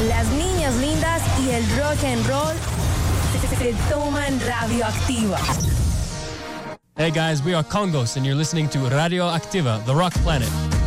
las niñas lindas y el rock and roll se toman Radioactiva. Hey guys, we are Congos and you're listening to Radio Activa, the rock planet.